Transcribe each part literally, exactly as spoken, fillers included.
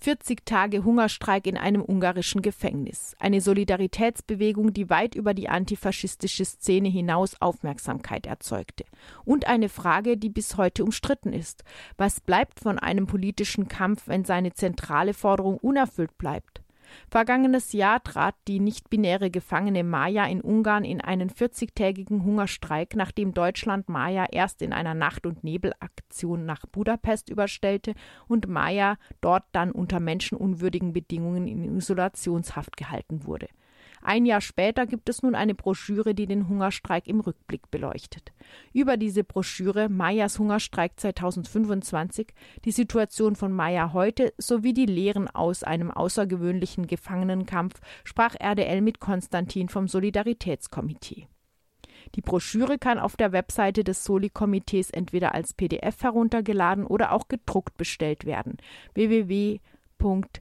vierzig Tage Hungerstreik in einem ungarischen Gefängnis. Eine Solidaritätsbewegung, die weit über die antifaschistische Szene hinaus Aufmerksamkeit erzeugte. Und eine Frage, die bis heute umstritten ist. Was bleibt von einem politischen Kampf, wenn seine zentrale Forderung unerfüllt bleibt? Vergangenes Jahr trat die nicht-binäre Gefangene Maya in Ungarn in einen vierzigtägigen Hungerstreik, nachdem Deutschland Maya erst in einer Nacht- und Nebelaktion nach Budapest überstellte und Maya dort dann unter menschenunwürdigen Bedingungen in Isolationshaft gehalten wurde. Ein Jahr später gibt es nun eine Broschüre, die den Hungerstreik im Rückblick beleuchtet. Über diese Broschüre Mayas Hungerstreik zweitausendfünfundzwanzig, die Situation von Maya heute sowie die Lehren aus einem außergewöhnlichen Gefangenenkampf sprach R D L mit Konstantin vom Solidaritätskomitee. Die Broschüre kann auf der Webseite des Soli-Komitees entweder als P D F heruntergeladen oder auch gedruckt bestellt werden. w w w punkt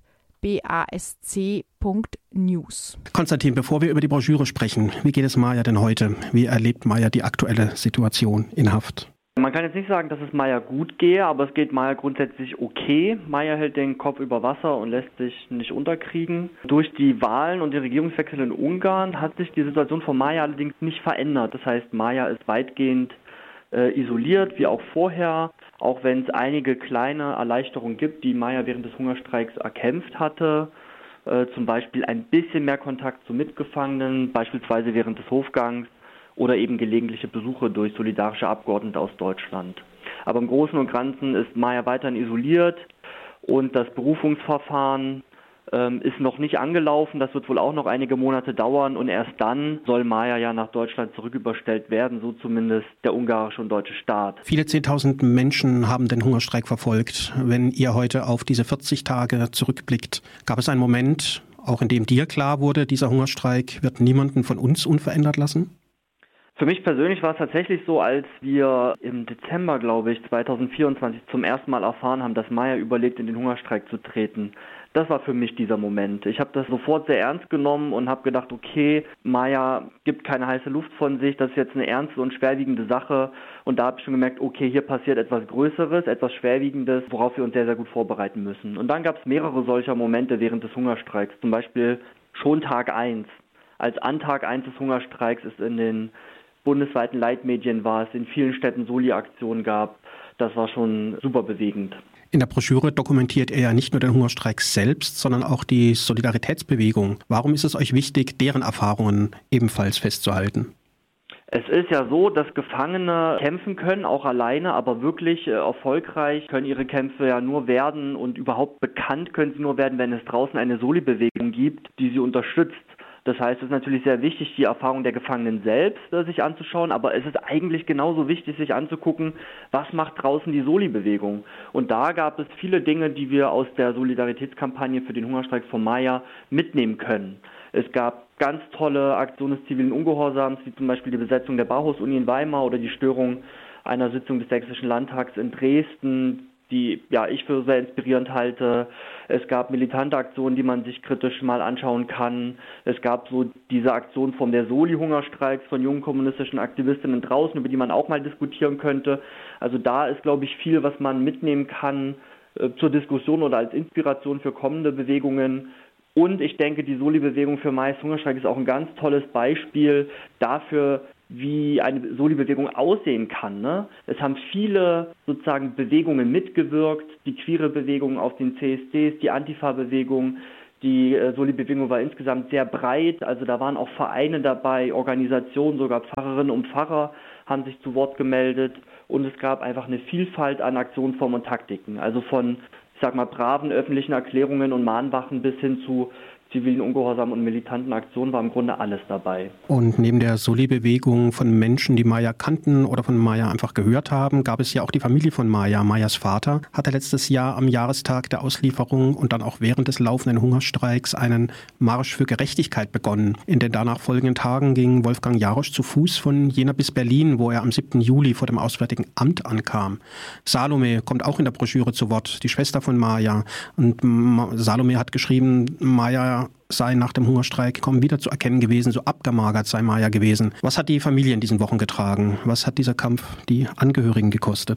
basc punkt news. Konstantin, bevor wir über die Broschüre sprechen, wie geht es Maya denn heute? Wie erlebt Maya die aktuelle Situation in Haft? Man kann jetzt nicht sagen, dass es Maya gut gehe, aber es geht Maya grundsätzlich okay. Maya hält den Kopf über Wasser und lässt sich nicht unterkriegen. Durch die Wahlen und den Regierungswechsel in Ungarn hat sich die Situation von Maya allerdings nicht verändert. Das heißt, Maya ist weitgehend äh, isoliert, wie auch vorher. Auch wenn es einige kleine Erleichterungen gibt, die Maya während des Hungerstreiks erkämpft hatte, äh, zum Beispiel ein bisschen mehr Kontakt zu Mitgefangenen, beispielsweise während des Hofgangs oder eben gelegentliche Besuche durch solidarische Abgeordnete aus Deutschland. Aber im Großen und Ganzen ist Maya weiterhin isoliert und das Berufungsverfahren ähm, ist noch nicht angelaufen. Das wird wohl auch noch einige Monate dauern und erst dann soll Maya ja nach Deutschland zurücküberstellt werden, so zumindest der ungarische und deutsche Staat. Viele zehntausend Menschen haben den Hungerstreik verfolgt. Wenn ihr heute auf diese vierzig Tage zurückblickt, gab es einen Moment, auch in dem dir klar wurde, dieser Hungerstreik wird niemanden von uns unverändert lassen? Für mich persönlich war es tatsächlich so, als wir im Dezember, glaube ich, zweitausendvierundzwanzig zum ersten Mal erfahren haben, dass Maya überlegt, in den Hungerstreik zu treten. Das war für mich dieser Moment. Ich habe das sofort sehr ernst genommen und habe gedacht, okay, Maya gibt keine heiße Luft von sich, das ist jetzt eine ernste und schwerwiegende Sache. Und da habe ich schon gemerkt, okay, hier passiert etwas Größeres, etwas Schwerwiegendes, worauf wir uns sehr, sehr gut vorbereiten müssen. Und dann gab es mehrere solcher Momente während des Hungerstreiks, zum Beispiel schon Tag eins. Als an Tag eins des Hungerstreiks ist in den bundesweiten Leitmedien war es in vielen Städten Soli-Aktionen gab. Das war schon super bewegend. In der Broschüre dokumentiert er ja nicht nur den Hungerstreik selbst, sondern auch die Solidaritätsbewegung. Warum ist es euch wichtig, deren Erfahrungen ebenfalls festzuhalten? Es ist ja so, dass Gefangene kämpfen können, auch alleine, aber wirklich äh, erfolgreich können ihre Kämpfe ja nur werden und überhaupt bekannt können sie nur werden, wenn es draußen eine Soli-Bewegung gibt, die sie unterstützt. Das heißt, es ist natürlich sehr wichtig, die Erfahrung der Gefangenen selbst äh, sich anzuschauen, aber es ist eigentlich genauso wichtig, sich anzugucken, was macht draußen die Soli-Bewegung. Und da gab es viele Dinge, die wir aus der Solidaritätskampagne für den Hungerstreik von Maya mitnehmen können. Es gab ganz tolle Aktionen des zivilen Ungehorsams, wie zum Beispiel die Besetzung der Bauhaus-Uni in Weimar oder die Störung einer Sitzung des Sächsischen Landtags in Dresden, die ja ich für sehr inspirierend halte. Es gab militante Aktionen, die man sich kritisch mal anschauen kann. Es gab so diese Aktionsform der Soli-Hungerstreiks von jungen kommunistischen Aktivistinnen draußen, über die man auch mal diskutieren könnte. Also da ist, glaube ich, viel, was man mitnehmen kann äh, zur Diskussion oder als Inspiration für kommende Bewegungen. Und ich denke, die Soli-Bewegung für Mayas Hungerstreik ist auch ein ganz tolles Beispiel dafür, wie eine Soli-Bewegung aussehen kann. Ne? Es haben viele sozusagen Bewegungen mitgewirkt, die queere Bewegung auf den C S Ds, die Antifa-Bewegung, die äh, Soli-Bewegung war insgesamt sehr breit, also da waren auch Vereine dabei, Organisationen, sogar Pfarrerinnen und Pfarrer haben sich zu Wort gemeldet und es gab einfach eine Vielfalt an Aktionsformen und Taktiken, also von, ich sag mal, braven öffentlichen Erklärungen und Mahnwachen bis hin zu zivilen Ungehorsam und militanten Aktionen war im Grunde alles dabei. Und neben der Soli-Bewegung von Menschen, die Maya kannten oder von Maya einfach gehört haben, gab es ja auch die Familie von Maya. Mayas Vater hatte letztes Jahr am Jahrestag der Auslieferung und dann auch während des laufenden Hungerstreiks einen Marsch für Gerechtigkeit begonnen. In den danach folgenden Tagen ging Wolfgang Jarosch zu Fuß von Jena bis Berlin, wo er am siebten Juli vor dem Auswärtigen Amt ankam. Salome kommt auch in der Broschüre zu Wort, die Schwester von Maya. Und Salome hat geschrieben, Maya sei nach dem Hungerstreik kaum wieder zu erkennen gewesen, so abgemagert sei Maya gewesen. Was hat die Familie in diesen Wochen getragen? Was hat dieser Kampf die Angehörigen gekostet?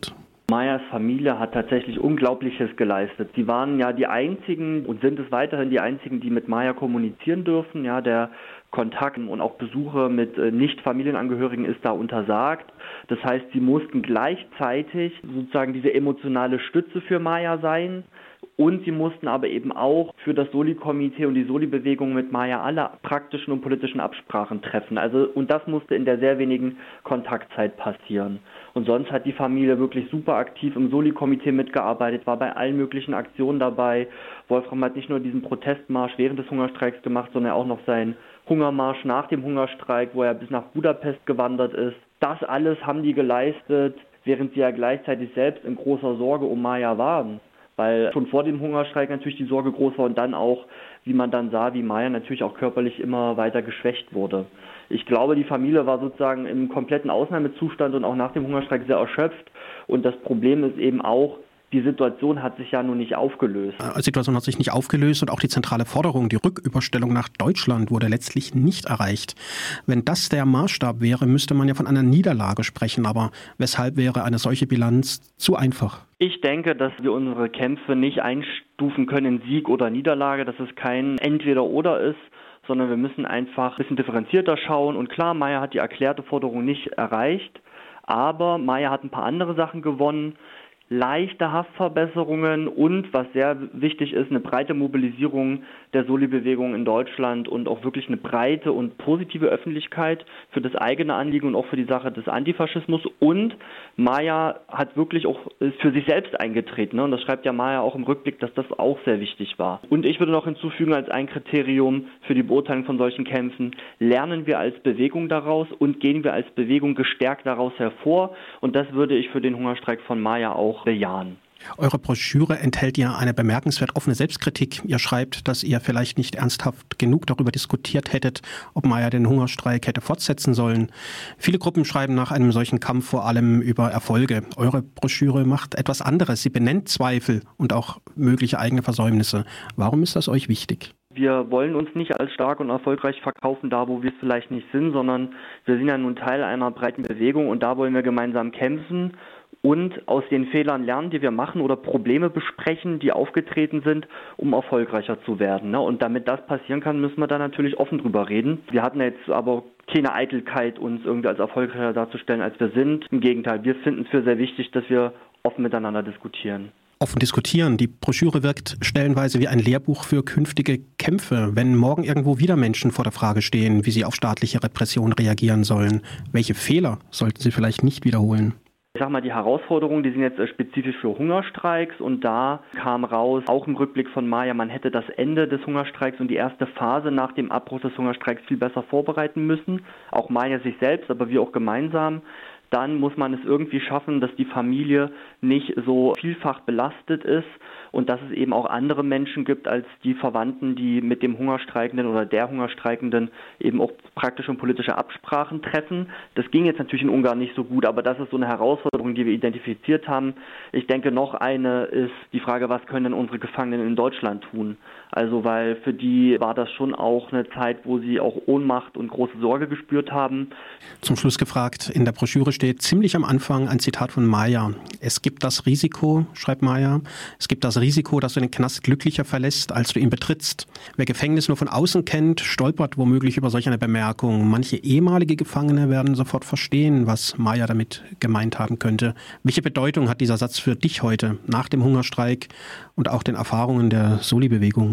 Mayas Familie hat tatsächlich Unglaubliches geleistet. Sie waren ja die einzigen und sind es weiterhin die einzigen, die mit Maya kommunizieren dürfen. Ja, der Kontakt und auch Besuche mit Nicht-Familienangehörigen ist da untersagt. Das heißt, sie mussten gleichzeitig sozusagen diese emotionale Stütze für Maya sein. Und sie mussten aber eben auch für das Soli-Komitee und die Soli-Bewegung mit Maya alle praktischen und politischen Absprachen treffen. Also, und das musste in der sehr wenigen Kontaktzeit passieren. Und sonst hat die Familie wirklich super aktiv im Soli-Komitee mitgearbeitet, war bei allen möglichen Aktionen dabei. Wolfram hat nicht nur diesen Protestmarsch während des Hungerstreiks gemacht, sondern auch noch seinen Hungermarsch nach dem Hungerstreik, wo er bis nach Budapest gewandert ist. Das alles haben die geleistet, während sie ja gleichzeitig selbst in großer Sorge um Maya waren. Weil schon vor dem Hungerstreik natürlich die Sorge groß war und dann auch, wie man dann sah, wie Maya natürlich auch körperlich immer weiter geschwächt wurde. Ich glaube, die Familie war sozusagen im kompletten Ausnahmezustand und auch nach dem Hungerstreik sehr erschöpft. Und das Problem ist eben auch, die Situation hat sich ja nun nicht aufgelöst. Die Situation hat sich nicht aufgelöst und auch die zentrale Forderung, die Rücküberstellung nach Deutschland, wurde letztlich nicht erreicht. Wenn das der Maßstab wäre, müsste man ja von einer Niederlage sprechen. Aber weshalb wäre eine solche Bilanz zu einfach? Ich denke, dass wir unsere Kämpfe nicht einstufen können in Sieg oder Niederlage, dass es kein Entweder-Oder ist, sondern wir müssen einfach ein bisschen differenzierter schauen. Und klar, Maya hat die erklärte Forderung nicht erreicht, aber Maya hat ein paar andere Sachen gewonnen. Leichte Haftverbesserungen und, was sehr wichtig ist, eine breite Mobilisierung der Soli-Bewegung in Deutschland und auch wirklich eine breite und positive Öffentlichkeit für das eigene Anliegen und auch für die Sache des Antifaschismus. Und Maya hat wirklich auch für sich selbst eingetreten. Ne? Und das schreibt ja Maya auch im Rückblick, dass das auch sehr wichtig war. Und ich würde noch hinzufügen als ein Kriterium für die Beurteilung von solchen Kämpfen, lernen wir als Bewegung daraus und gehen wir als Bewegung gestärkt daraus hervor. Und das würde ich für den Hungerstreik von Maya auch bejahen. Eure Broschüre enthält ja eine bemerkenswert offene Selbstkritik. Ihr schreibt, dass ihr vielleicht nicht ernsthaft genug darüber diskutiert hättet, ob Maya den Hungerstreik hätte fortsetzen sollen. Viele Gruppen schreiben nach einem solchen Kampf vor allem über Erfolge. Eure Broschüre macht etwas anderes. Sie benennt Zweifel und auch mögliche eigene Versäumnisse. Warum ist das euch wichtig? Wir wollen uns nicht als stark und erfolgreich verkaufen, da wo wir es vielleicht nicht sind, sondern wir sind ja nun Teil einer breiten Bewegung und da wollen wir gemeinsam kämpfen und aus den Fehlern lernen, die wir machen oder Probleme besprechen, die aufgetreten sind, um erfolgreicher zu werden. Und damit das passieren kann, müssen wir da natürlich offen drüber reden. Wir hatten jetzt aber keine Eitelkeit, uns irgendwie als erfolgreicher darzustellen, als wir sind. Im Gegenteil, wir finden es für sehr wichtig, dass wir offen miteinander diskutieren. Offen diskutieren. Die Broschüre wirkt stellenweise wie ein Lehrbuch für künftige Kämpfe. Wenn morgen irgendwo wieder Menschen vor der Frage stehen, wie sie auf staatliche Repression reagieren sollen, welche Fehler sollten sie vielleicht nicht wiederholen? Ich sag mal, die Herausforderungen, die sind jetzt spezifisch für Hungerstreiks und da kam raus, auch im Rückblick von Maya, man hätte das Ende des Hungerstreiks und die erste Phase nach dem Abbruch des Hungerstreiks viel besser vorbereiten müssen. Auch Maya sich selbst, aber wir auch gemeinsam. Dann muss man es irgendwie schaffen, dass die Familie nicht so vielfach belastet ist und dass es eben auch andere Menschen gibt als die Verwandten, die mit dem Hungerstreikenden oder der Hungerstreikenden eben auch praktische und politische Absprachen treffen. Das ging jetzt natürlich in Ungarn nicht so gut, aber das ist so eine Herausforderung, die wir identifiziert haben. Ich denke, noch eine ist die Frage, was können denn unsere Gefangenen in Deutschland tun? Also, weil für die war das schon auch eine Zeit, wo sie auch Ohnmacht und große Sorge gespürt haben. Zum Schluss gefragt, in der Broschüre steht ziemlich am Anfang ein Zitat von Maya. Es gibt das Risiko, schreibt Maya, es gibt das Risiko, dass du den Knast glücklicher verlässt, als du ihn betrittst. Wer Gefängnis nur von außen kennt, stolpert womöglich über solch eine Bemerkung. Manche ehemalige Gefangene werden sofort verstehen, was Maya damit gemeint haben könnte. Welche Bedeutung hat dieser Satz für dich heute, nach dem Hungerstreik und auch den Erfahrungen der Soli-Bewegung?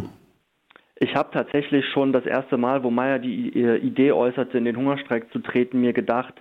Ich habe tatsächlich schon das erste Mal, wo Maya die Idee äußerte, in den Hungerstreik zu treten, mir gedacht,